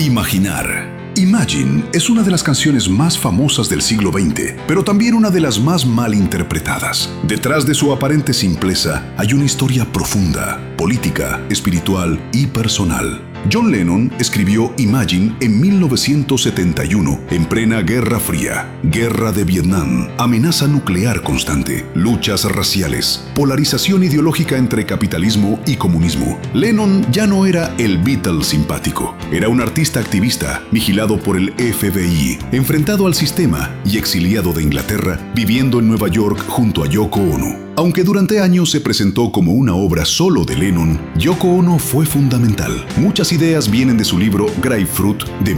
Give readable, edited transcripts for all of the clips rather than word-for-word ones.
Imaginar. Imagine es una de las canciones más famosas del siglo XX, pero también una de las más mal interpretadas. Detrás de su aparente simpleza hay una historia profunda, política, espiritual y personal. John Lennon escribió Imagine en 1971, en plena Guerra Fría, Guerra de Vietnam, amenaza nuclear constante, luchas raciales, polarización ideológica entre capitalismo y comunismo. Lennon ya no era el Beatle simpático, era un artista activista, vigilado por el FBI, enfrentado al sistema y exiliado de Inglaterra, viviendo en Nueva York junto a Yoko Ono. Aunque durante años se presentó como una obra solo de Lennon, Yoko Ono fue fundamental. Muchas ideas vienen de su libro Grapefruit de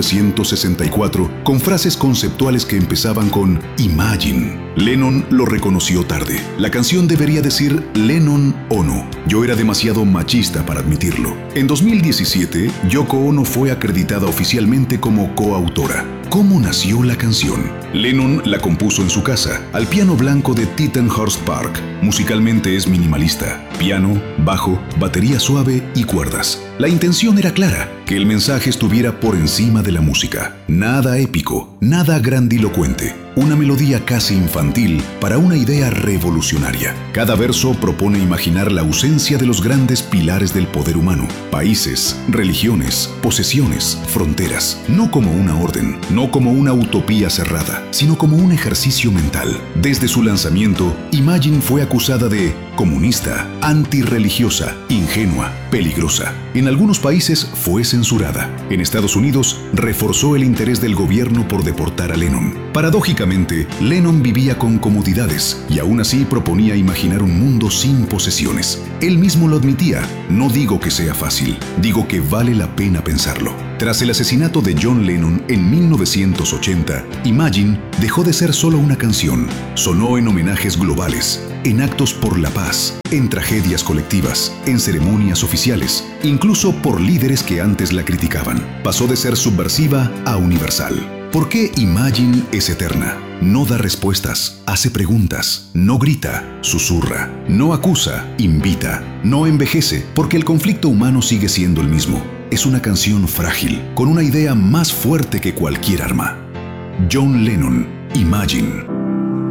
1964, con frases conceptuales que empezaban con Imagine. Lennon lo reconoció tarde. La canción debería decir Lennon Ono. Yo era demasiado machista para admitirlo. En 2017, Yoko Ono fue acreditada oficialmente como coautora. ¿Cómo nació la canción? Lennon la compuso en su casa, al piano blanco de Tittenhurst Park. Musicalmente es minimalista: piano, bajo, batería suave y cuerdas. La intención era clara, que el mensaje estuviera por encima de la música. Nada épico, nada grandilocuente. Una melodía casi infantil para una idea revolucionaria. Cada verso propone imaginar la ausencia de los grandes pilares del poder humano: países, religiones, posesiones, fronteras. No como una orden, no como una utopía cerrada, sino como un ejercicio mental. Desde su lanzamiento, Imagine fue acusada de comunista, antirreligiosa, ingenua, peligrosa. En algunos países fue censurada. En Estados Unidos, reforzó el interés del gobierno por deportar a Lennon. Paradójicamente, Lennon vivía con comodidades y aún así proponía imaginar un mundo sin posesiones. Él mismo lo admitía: no digo que sea fácil, digo que vale la pena pensarlo. Tras el asesinato de John Lennon en 1980, Imagine dejó de ser solo una canción. Sonó en homenajes globales, en actos por la paz, en tragedias colectivas, en ceremonias oficiales, incluso por líderes que antes la criticaban. Pasó de ser subversiva a universal. ¿Por qué Imagine es eterna? No da respuestas, hace preguntas, no grita, susurra, no acusa, invita, no envejece, porque el conflicto humano sigue siendo el mismo. Es una canción frágil, con una idea más fuerte que cualquier arma. John Lennon, Imagine.